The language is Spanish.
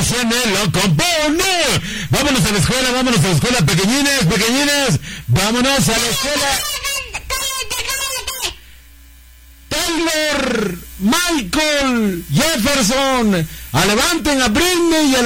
Todos en el compone. Vámonos a la escuela, pequeñines. Vámonos a la escuela. Taylor, Michael, Jefferson, levanten a Britney y a